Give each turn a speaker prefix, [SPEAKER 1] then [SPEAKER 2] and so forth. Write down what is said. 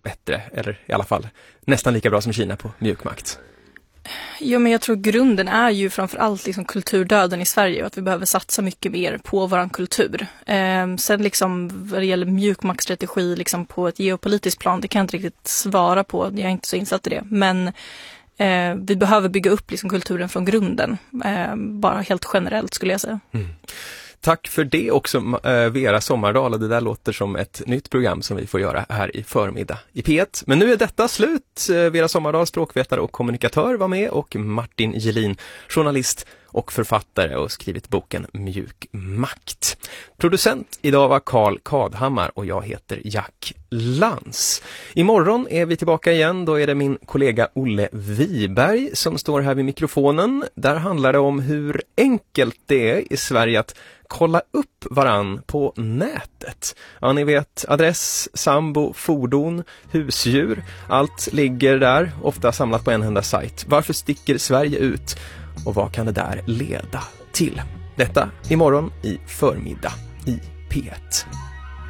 [SPEAKER 1] bättre, eller i alla fall nästan lika bra som Kina på mjukmakt?
[SPEAKER 2] Ja, men jag tror grunden är ju framförallt liksom kulturdöden i Sverige och att vi behöver satsa mycket mer på våran kultur. Sen liksom vad det gäller mjukmaktstrategi liksom på ett geopolitiskt plan, det kan jag inte riktigt svara på, jag är inte så insatt i det. Men vi behöver bygga upp liksom kulturen från grunden, bara helt generellt skulle jag säga. Mm.
[SPEAKER 1] Tack för det också, Vera Sommardal. Det där låter som ett nytt program som vi får göra här i förmiddag i P1. Men nu är detta slut. Vera Sommardal, språkvetare och kommunikatör, var med, och Martin Gelin, journalist och författare, och skrivit boken Mjuk makt. Producent idag var Carl Kadhammar och jag heter Jack Lantz. Imorgon är vi tillbaka igen. Då är det min kollega Olle Wiberg som står här vid mikrofonen. Där handlar det om hur enkelt det är i Sverige att kolla upp varann på nätet. Ja, ni vet, adress, sambo, fordon, husdjur. Allt ligger där, ofta samlat på en enda sajt. Varför sticker Sverige ut? Och vad kan det där leda till? Detta imorgon i förmiddag i P1.